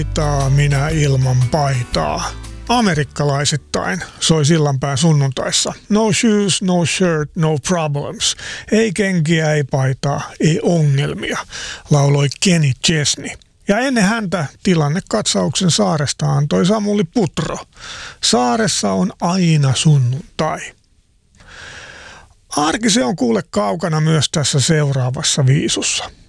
Paitaa minä ilman paitaa. Amerikkalaisittain soi Sillanpään sunnuntaissa. No shoes, no shirt, no problems. Ei kenkiä, ei paitaa, ei ongelmia, lauloi Kenny Chesney. Ja ennen häntä tilannekatsauksen saaresta antoi Samuli Putro. Saaressa on aina sunnuntai. Arki se on kuule kaukana myös tässä seuraavassa viisussa.